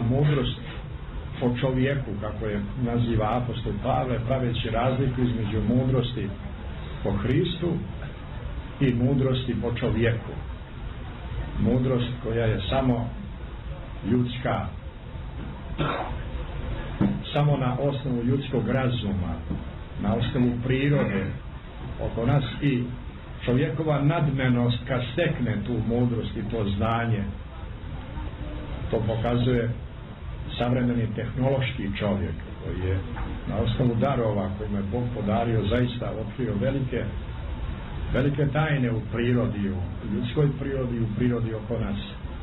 mudrost po čovjeku, kako je naziva apostol Pavle, praveći razliku između mudrosti po Hristu i mudrosti po čovjeku. Mudrost koja je samo ljudska, samo na osnovu ljudskog razuma, na osnovu prirode oko nas, i čovjekova nadmenost kad stekne tu mudrost i to znanje. To pokazuje savremeni tehnološki čovjek koji je na osnovu darova kojima je Bog podario zaista otkrio velike tajne u prirodi, u ljudskoj prirodi, u prirodi oko nas.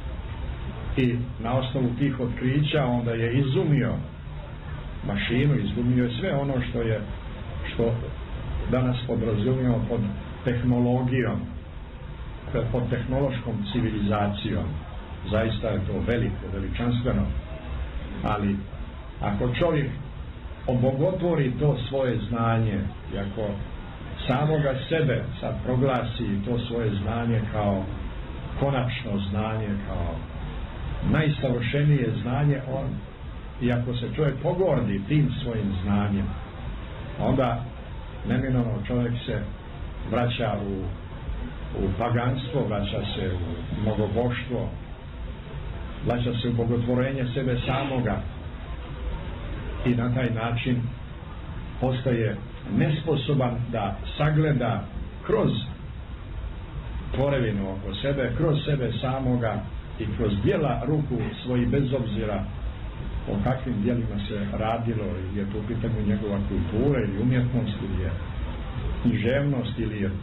I na osnovu tih otkrića onda je izumio mašinu, izumio je sve ono što danas podrazumijemo pod tehnologijom, pod tehnološkom civilizacijom. Zaista je to veliko, veličanstveno. Ali ako čovjek obogotvori to svoje znanje i ako samoga sebe sad proglasi to svoje znanje kao konačno znanje, kao najsavršenije znanje, i ako se čovjek pogordi tim svojim znanjem, onda neminovno čovjek se vraća u paganstvo, vraća se u mnogoboštvo, vraća se u bogotvorenje sebe samoga i na taj način postaje nesposoban da sagleda kroz tvorevinu oko sebe, kroz sebe samoga i kroz djela ruku svojih, bez obzira o kakvim djelima se radilo, ili je to u pitanju njegova kultura ili umjetnost, ili je književnost, ili je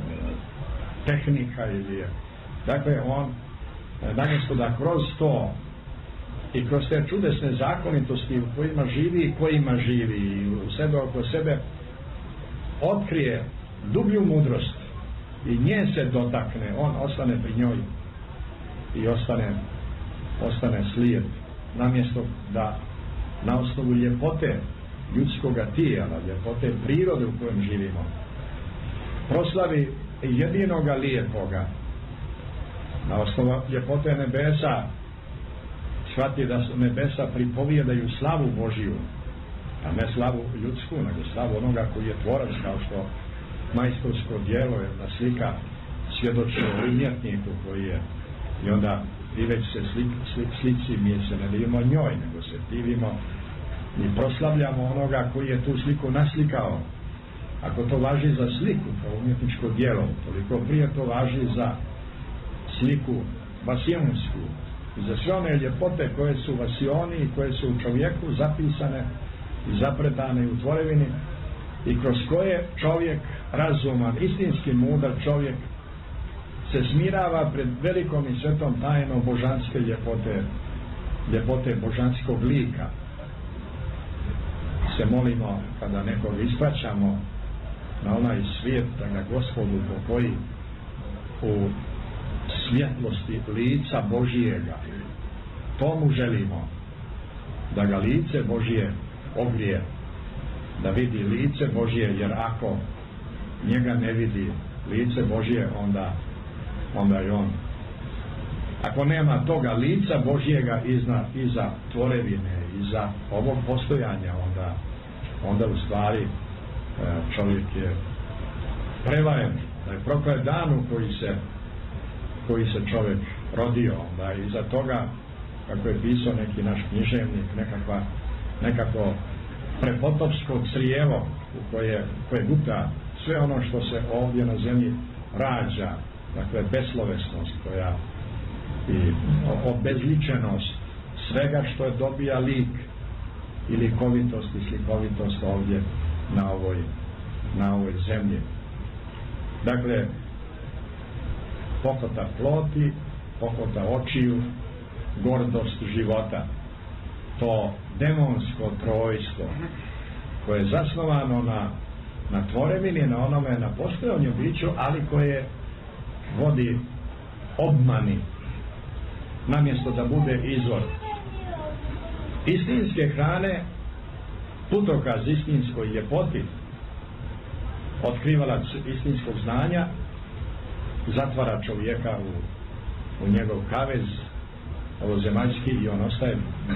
tehnika, ili je, dakle, on namjesto da kroz to i kroz te čudesne zakonitosti u kojima živi i u sebe, oko sebe, otkrije dublju mudrost i nje se dotakne, on ostane pri njoj i ostane slijed, namjesto da na osnovu ljepote ljudskoga tijela, ljepote prirode u kojem živimo, proslavi jedinoga lijepoga, na osnovu ljepote nebesa shvati da nebesa pripovijedaju slavu Božiju, a ne slavu ljudsku, nego slavu onoga koji je tvorac, kao što majstorsko djelo, jedna slika svjedoči o umjetniku koji je, i onda diveći se slici, mi se ne divimo njoj, nego se divimo i proslavljamo onoga koji je tu sliku naslikao. Ako to važi za sliku kao umjetničko djelo, toliko prije to važi za sliku vasionsku, za sve one ljepote koje su vasioni i koje su u čovjeku zapisane i zapretane u tvorevini i kroz koje čovjek razuman, istinski mudar čovjek se smirava pred velikom i svetom tajnom božanske ljepote božanskog lika. Se molimo kada nekog ispraćamo na onaj svijet, da ga Gospodu pokoji u svjetlosti lica Božijega. To mu želimo, da ga lice Božije ogrije, da vidi lice Božije, jer ako njega ne vidi lice Božije, onda je on, ako nema toga lica Božijega iza tvorevine, iza ovog postojanja, onda u stvari čovjek je prevaren, da je proklet dan u koji se čovjek rodio, onda iza toga, kako je pisao neki naš književnik, nekako prepotopsko crijevo u koje guta sve ono što se ovdje na zemlji rađa, dakle beslovesnost koja i obezličenost svega što je dobija lik i likovitost i slikovitost ovdje na ovoj zemlji. Dakle, pokota ploti, pokota očiju, gordost života, to demonsko trojstvo koje je zasnovano na tvorevini, na onome, na postojanju biću, ali koje vodi obmani namjesto da bude izvor istinske hrane, putokaz istinskoj ljepoti, otkrivalac istinskog znanja, zatvara čovjeka u njegov kavez ovozemaljski i on ostaje